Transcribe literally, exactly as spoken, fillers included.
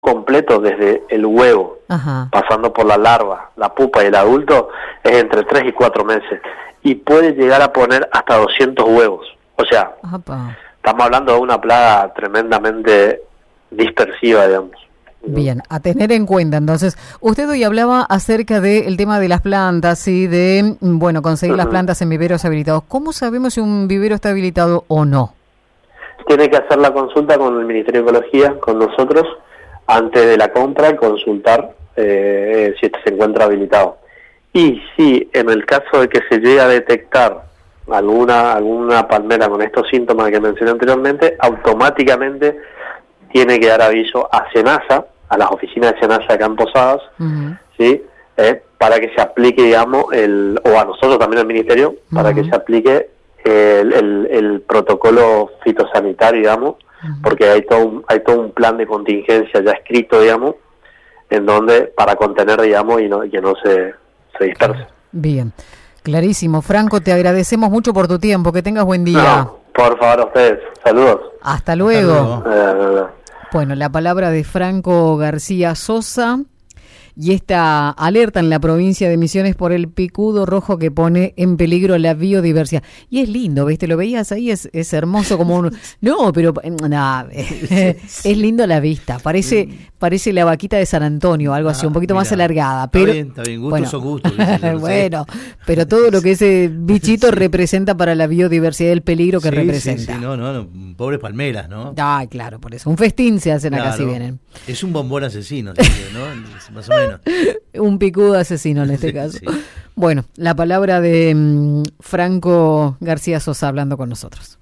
completo desde el huevo, Ajá. pasando por la larva, la pupa y el adulto, es entre tres y cuatro meses. Y puede llegar a poner hasta doscientos huevos. O sea, Opa. estamos hablando de una plaga tremendamente dispersiva, digamos. Bien, a tener en cuenta. Entonces, usted hoy hablaba acerca del tema de las plantas y de, bueno, conseguir uh-huh. las plantas en viveros habilitados. ¿Cómo sabemos si un vivero está habilitado o no? Tiene que hacer la consulta con el Ministerio de Ecología, con nosotros, antes de la compra, consultar eh, si este se encuentra habilitado. Y si en el caso de que se llegue a detectar alguna alguna palmera con estos síntomas que mencioné anteriormente, automáticamente tiene que dar aviso a SENASA, a las oficinas de SENASA acá en Posadas, uh-huh. ¿sí? Eh, para que se aplique, digamos, el o a nosotros también al Ministerio, uh-huh. para que se aplique el, el, el protocolo fitosanitario, digamos, uh-huh. porque hay todo, un, hay todo un plan de contingencia ya escrito, digamos, en donde para contener, digamos, y no, que no se, se disperse. Bien, clarísimo. Franco, te agradecemos mucho por tu tiempo, que tengas buen día. No, por favor, a ustedes. Saludos. Hasta luego. Hasta luego. Eh, Bueno, la palabra de Franco García Sosa y esta alerta en la provincia de Misiones por el picudo rojo que pone en peligro la biodiversidad. Y es lindo, ¿viste? Lo veías ahí, es, es hermoso como un... No, pero nah, es lindo la vista. Parece parece la vaquita de San Antonio, algo ah, así, un poquito mira, más alargada. Pero, está bien, está bien, gustos bueno, son gustos. No bueno, pero todo lo que ese bichito sí. representa para la biodiversidad, el peligro que sí, representa. Sí, sí, no, no, no, pobres palmeras, ¿no? Ah, claro, por eso. Un festín se hacen claro, acá si vienen. Es un bombón asesino, ¿no? Más o menos. Un picudo asesino en este sí, caso. Sí. Bueno, la palabra de um, Franco García Sosa hablando con nosotros.